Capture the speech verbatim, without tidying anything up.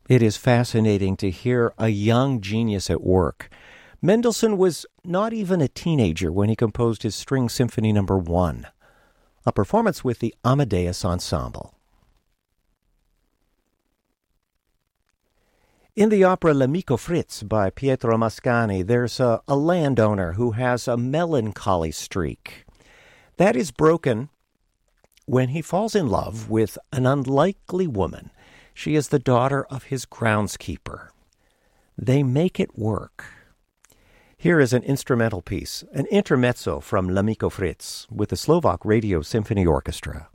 It is fascinating to hear a young genius at work. Mendelssohn was not even a teenager when he composed his String Symphony Number One, a performance with the Amadeus Ensemble. In the opera L'Amico Fritz by Pietro Mascagni, there's a, a landowner who has a melancholy streak. That is broken when he falls in love with an unlikely woman. She is the daughter of his groundskeeper. They make it work. Here is an instrumental piece, an intermezzo from L'Amico Fritz with the Slovak Radio Symphony Orchestra.